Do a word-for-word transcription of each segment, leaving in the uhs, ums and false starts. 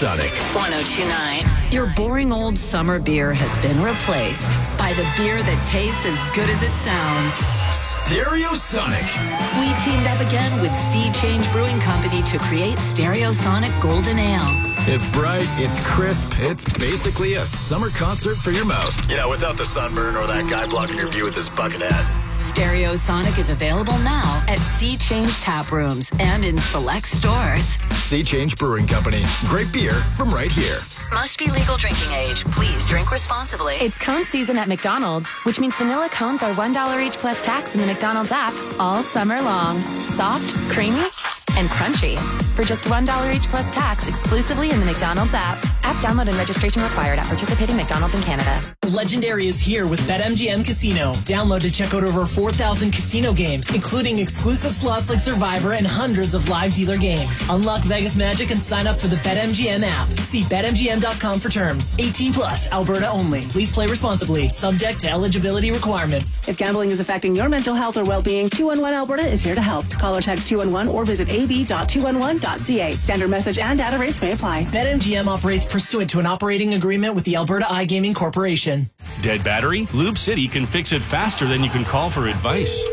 Sonic. one oh two point nine. Your boring old summer beer has been replaced by the beer that tastes as good as it sounds. Stereosonic. We teamed up again with Sea Change Brewing Company to create Stereosonic Golden Ale. It's bright, it's crisp, it's basically a summer concert for your mouth. You know, without the sunburn or that guy blocking your view with his bucket hat. Stereosonic is available now at Sea Change Tap Rooms and in select stores. Sea Change Brewing Company. Great beer from right here. Must be legal drinking age. Please drink responsibly. It's cone season at McDonald's, which means vanilla cones are one dollar each plus tax in the McDonald's app all summer long. Soft, creamy, and crunchy. For just one dollar each plus tax exclusively in the McDonald's app. App download and registration required at participating McDonald's in Canada. Legendary is here with BetMGM Casino. Download to check out over four thousand casino games, including exclusive slots like Survivor and hundreds of live dealer games. Unlock Vegas magic and sign up for the BetMGM app. See Bet M G M dot com for terms. eighteen plus, Alberta only. Please play responsibly. Subject to eligibility requirements. If gambling is affecting your mental health or well-being, two one one Alberta is here to help. Call or text two one one or visit a b dot two one one dot c a. Standard message and data rates may apply. BetMGM operates pursuant to an operating agreement with the Alberta iGaming Corporation. Dead battery? Lube City can fix it faster than you can call for advice.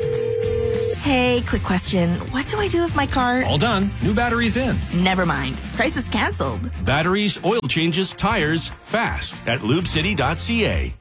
Hey, quick question. What do I do if my car... All done. New battery's in. Never mind. Price is canceled. Batteries, oil changes, tires, fast at lube city dot c a.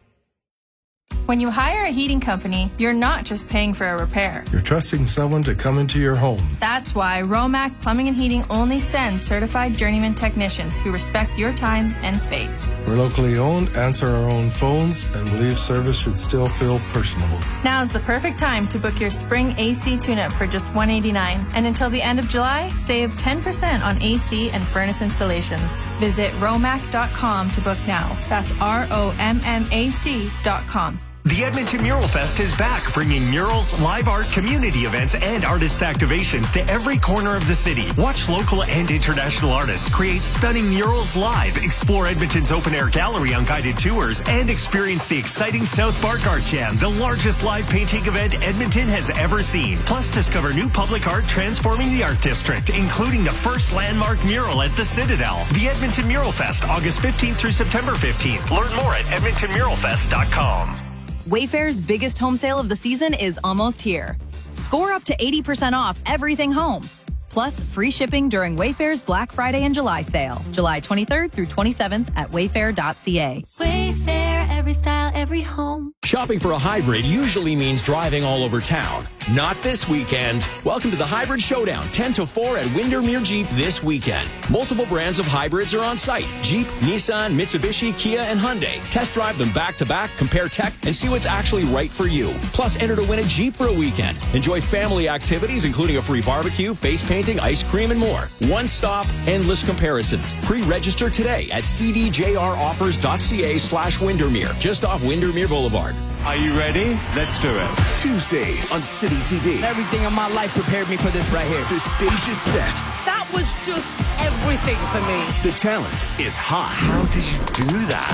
When you hire a heating company, you're not just paying for a repair. You're trusting someone to come into your home. That's why Romac Plumbing and Heating only sends certified journeyman technicians who respect your time and space. We're locally owned, answer our own phones, and believe service should still feel personable. Now's the perfect time to book your spring A C tune-up for just one hundred eighty-nine dollars. And until the end of July, save ten percent on A C and furnace installations. Visit romac dot com to book now. That's R O M M A C dot com. The Edmonton Mural Fest is back, bringing murals, live art, community events, and artist activations to every corner of the city. Watch local and international artists create stunning murals live, explore Edmonton's open-air gallery on guided tours, and experience the exciting South Park Art Jam, the largest live painting event Edmonton has ever seen. Plus, discover new public art transforming the art district, including the first landmark mural at the Citadel. The Edmonton Mural Fest, August fifteenth through September fifteenth. Learn more at edmonton mural fest dot com. Wayfair's biggest home sale of the season is almost here. Score up to eighty percent off everything home. Plus, free shipping during Wayfair's Black Friday and July sale, July twenty-third through twenty-seventh at wayfair dot c a. Wayfair, every style, every home. Shopping for a hybrid usually means driving all over town. Not this weekend. Welcome to the Hybrid Showdown, ten to four at Windermere Jeep this weekend. Multiple brands of hybrids are on site. Jeep, Nissan, Mitsubishi, Kia, and Hyundai. Test drive them back to back, compare tech, and see what's actually right for you. Plus, enter to win a Jeep for a weekend. Enjoy family activities, including a free barbecue, face painting, ice cream, and more. One stop, endless comparisons. Pre-register today at c d j r offers dot c a slash Windermere, just off Windermere Boulevard. Are you ready? Let's do it. Tuesdays on City T V. Everything in my life prepared me for this right here. The stage is set. That was just everything for me. The talent is hot. How did you do that?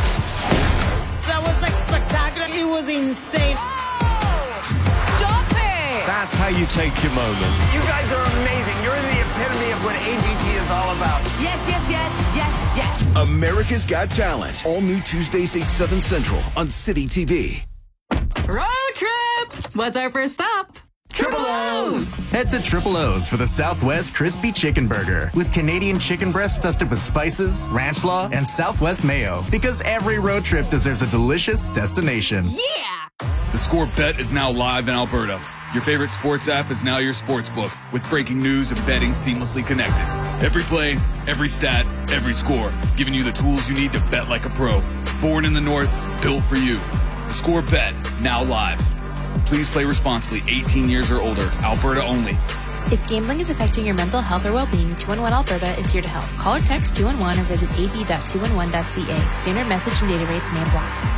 That was like spectacular. It was insane. Oh, stop it! That's how you take your moment. You guys are amazing. You're the epitome of what A G T is all about. Yes, yes, yes, yes, yes. America's Got Talent. All new Tuesdays, eight, seven Central on City T V. Road trip! What's our first stop? Triple O's! Head to Triple O's for the Southwest Crispy Chicken Burger with Canadian chicken breasts dusted with spices, ranch slaw, and Southwest mayo. Because every road trip deserves a delicious destination. Yeah! The Score Bet is now live in Alberta. Your favorite sports app is now your sports book with breaking news and betting seamlessly connected. Every play, every stat, every score, giving you the tools you need to bet like a pro. Born in the North, built for you. Score Bet, now live. Please play responsibly, eighteen years or older, Alberta only. If gambling is affecting your mental health or well-being, two one one Alberta is here to help. Call or text two one one or visit a b dot two one one dot c a. Standard message and data rates may apply.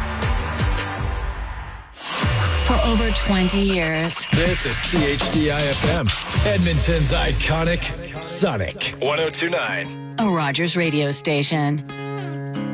For over twenty years. This is C H D I F M, Edmonton's iconic Sonic. one oh two point nine. A Rogers radio station.